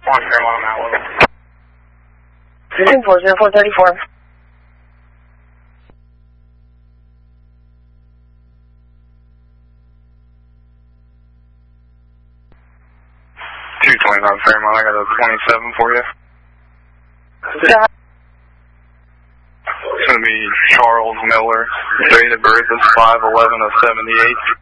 Fairmont, I'm out level. 40434. 229 Fairmont, I got a 27 for you. Yeah. It's going to be Charles Miller, date of birth is 5/11/78.